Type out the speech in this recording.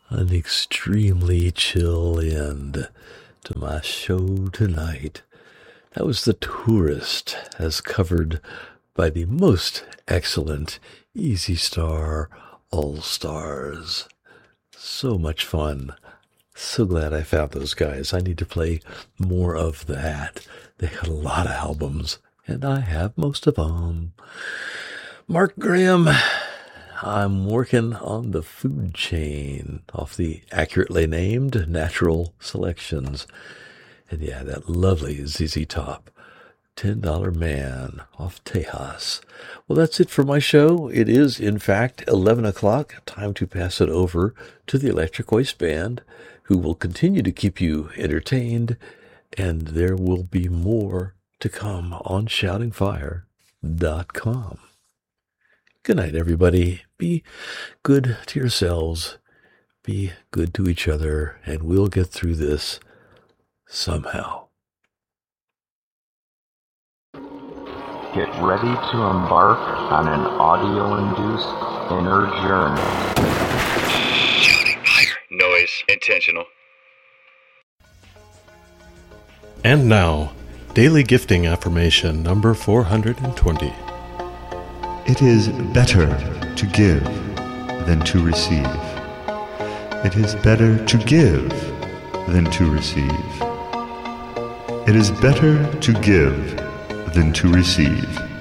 An extremely chill end to my show tonight. That was The Tourist, as covered by the most excellent Easy Star All-Stars. So much fun. So glad I found those guys. I need to play more of that. They had a lot of albums, and I have most of them. Mark Graham. I'm working on the food chain off the accurately named Natural Selections. And yeah, that lovely ZZ Top, $10 Man off Tejas. Well, that's it for my show. It is, in fact, 11 o'clock. Time to pass it over to the Electric Waste Band, who will continue to keep you entertained. And there will be more to come on shoutingfire.com. Good night, everybody. Be good to yourselves. Be good to each other, and we'll get through this somehow. Get ready to embark on an audio-induced inner journey. Noise intentional. And now, Daily Gifting Affirmation number 420. It is better to give than to receive. It is better to give than to receive. It is better to give than to receive.